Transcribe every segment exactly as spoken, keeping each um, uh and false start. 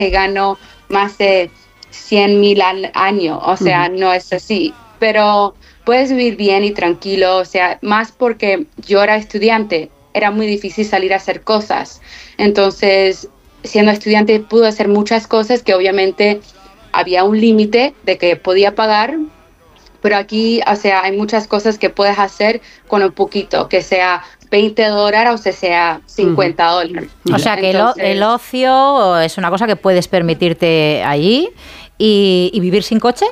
gano más de cien mil al año, o sea, uh-huh. no es así, pero puedes vivir bien y tranquilo, o sea, más porque yo era estudiante, era muy difícil salir a hacer cosas, entonces, siendo estudiante pude hacer muchas cosas que obviamente había un límite de que podía pagar, pero aquí, o sea, hay muchas cosas que puedes hacer con un poquito, que sea veinte dólares o sea, sea cincuenta dólares. O sea, que Entonces, el, el ocio es una cosa que puedes permitirte allí y, y vivir sin coche.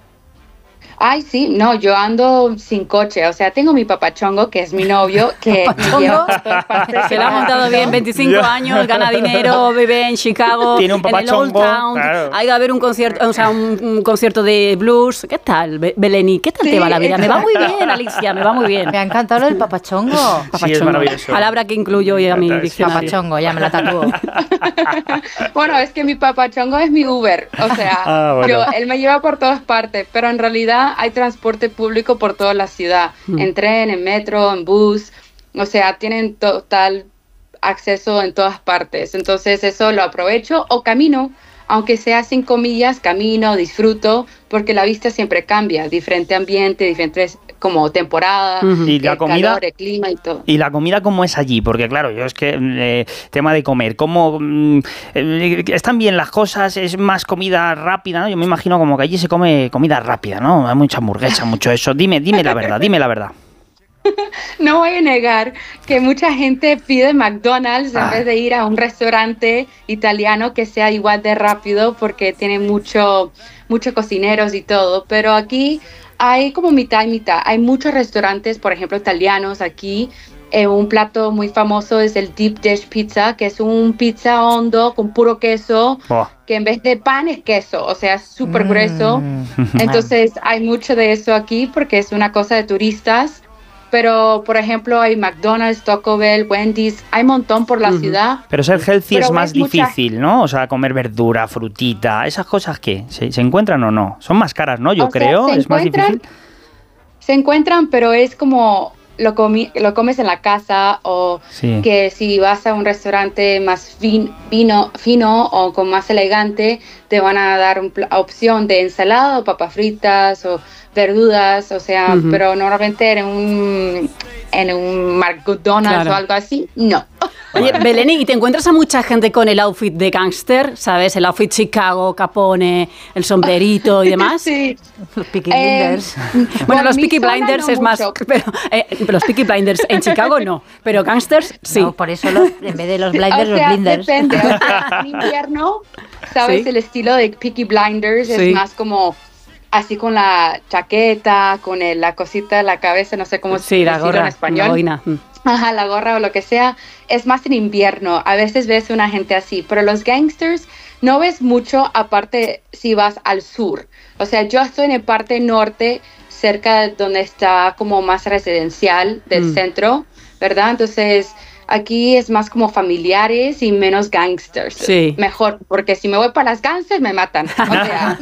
Ay, sí, no, yo ando sin coche, o sea, tengo mi papachongo, que es mi novio, que me lleva a todas partes. Se lo ha montado bien, veinticinco yeah. años, gana dinero, vive en Chicago, tiene un papachongo, en el Old Town, claro. Hay que haber un concierto, o sea, un, un concierto de blues. ¿Qué tal, Beleni? ¿Qué tal sí, te va la vida? Me va muy bien, Alicia, me va muy bien. Me ha encantado lo del papachongo. Papachongo. Sí, es maravilloso. Palabra que incluyo hoy a mi diccionario. Papachongo, ya me la tatúo. Bueno, es que mi papachongo es mi Uber, o sea, ah, bueno. yo, él me lleva por todas partes, pero en realidad hay transporte público por toda la ciudad, mm. en tren, en metro, en bus, o sea, tienen total acceso en todas partes, entonces eso lo aprovecho o camino, aunque sea cinco millas, camino, disfruto, porque la vista siempre cambia, diferente ambiente, diferentes como temporada, uh-huh. y la el comida, calor, el clima y todo. Y la comida, ¿cómo es allí? Porque claro, yo es que eh, tema de comer, ¿cómo eh, están bien las cosas? ¿Es más comida rápida? ¿No? Yo me imagino como que allí se come comida rápida, ¿no? Hay mucha hamburguesa, mucho eso. Dime, dime la verdad, dime la verdad. No voy a negar que mucha gente pide McDonald's ah. en vez de ir a un restaurante italiano que sea igual de rápido porque tiene mucho, muchos cocineros y todo, pero aquí hay como mitad y mitad. Hay muchos restaurantes, por ejemplo, italianos aquí. Eh, un plato muy famoso es el Deep Dish Pizza, que es un pizza hondo con puro queso, oh. que en vez de pan es queso, o sea, súper mm. grueso. Entonces hay mucho de eso aquí porque es una cosa de turistas. Pero, por ejemplo, hay McDonald's, Taco Bell, Wendy's, hay un montón por la uh-huh. ciudad. Pero ser healthy pero es más difícil, mucha... ¿no? O sea, comer verdura, frutita, ¿esas cosas qué? ¿Se, ¿Se encuentran o no? Son más caras, ¿no? Yo o creo, sea, es más difícil. Se encuentran, pero es como lo, comi- lo comes en la casa o sí. que si vas a un restaurante más fin- vino, fino o con más elegante, te van a dar una pl- opción de ensalada o papas fritas o verduras, o sea, uh-huh. pero normalmente en un en un McDonald's claro. o algo así, no. Oye, Beleni, ¿y te encuentras a mucha gente con el outfit de gángster? ¿Sabes? El outfit Chicago, Capone, el sombrerito y demás. Sí. Los Peaky Blinders. Eh, bueno, los Peaky Blinders no es más... Pero, eh, los Peaky Blinders en Chicago no, pero gángsters sí. No, por eso los, en vez de los Blinders, o sea, los Blinders. Depende. O sea, en invierno, ¿sabes? ¿Sí? El estilo de Peaky Blinders sí. es más como... así con la chaqueta, con el, la cosita de la cabeza, no sé cómo sí, se la gorra, en español. La boina. Ajá, la gorra o lo que sea. Es más en invierno. A veces ves una gente así. Pero los gangsters no ves mucho, aparte si vas al sur. O sea, yo estoy en el parte norte, cerca de donde está como más residencial del mm. centro, ¿verdad? Entonces... aquí es más como familiares y menos gangsters. Sí. Mejor, porque si me voy para las gangsters me matan. O sea,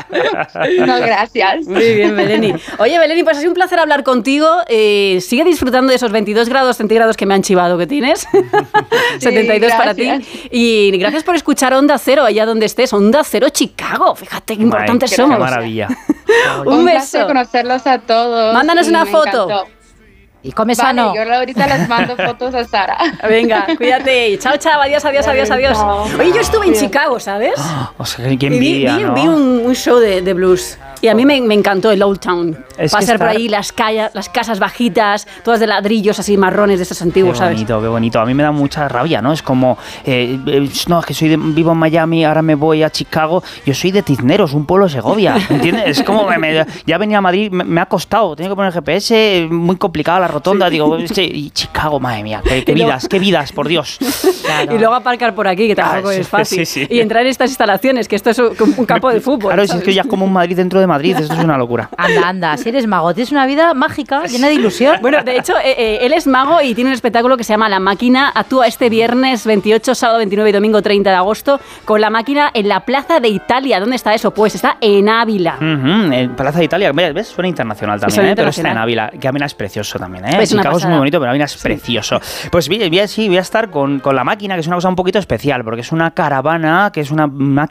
no, gracias. Muy bien, Beleni. Oye, Beleni, pues ha sido un placer hablar contigo. Eh, sigue disfrutando de esos veintidós grados centígrados que me han chivado que tienes. Sí, setenta y dos para ti. Y gracias por escuchar Onda Cero allá donde estés. Onda Cero Chicago. Fíjate qué importantes Ay, somos. Qué maravilla. un, un beso. conocerlos a todos. Mándanos una foto. Encantó. Y come vale, sano. Yo ahorita les mando fotos a Sara. Venga, cuídate. Chao, chao. Adiós, adiós, adiós, adiós. Oye, yo estuve en Chicago, ¿sabes? Oh, o sea, qué envidia, vi, vi, ¿no? vi un, un show de, de blues. Y a mí me, me encantó el Old Town. Es Pasar por ahí las, calles, las casas bajitas, todas de ladrillos así marrones de estos antiguos, qué bonito, ¿sabes? Qué bonito, a mí me da mucha rabia, ¿no? Es como, eh, eh, no, es que soy de, vivo en Miami, ahora me voy a Chicago. Yo soy de Tizneros, un pueblo de Segovia, ¿entiendes? Es como, me, me, ya venía a Madrid, me, me ha costado, tengo que poner el G P S, muy complicada la rotonda, sí. digo, sí, y Chicago, madre mía, qué, qué vidas, qué vidas, por Dios. Claro. Y luego aparcar por aquí, que tampoco ah, es fácil. Sí, sí. Y entrar en estas instalaciones, que esto es un, un campo de fútbol. Claro, si es que ya es como un Madrid dentro de Madrid, esto es una locura. Anda, anda, si eres mago, tienes una vida mágica, llena de ilusión. Bueno, de hecho, eh, eh, él es mago y tiene un espectáculo que se llama La Máquina. Actúa este viernes veintiocho, sábado veintinueve y domingo treinta de agosto con La Máquina en la Plaza de Italia. ¿Dónde está eso? Pues está en Ávila. Uh-huh, en Plaza de Italia, ¿ves? Suena internacional también, Suena ¿eh? internacional. Pero está en Ávila, que Ávila es precioso también, ¿eh? Es Chicago es muy bonito, pero Ávila es sí. precioso. Pues voy, voy, sí, voy a estar con, con La Máquina, que es una cosa un poquito especial, porque es una caravana, que es una máquina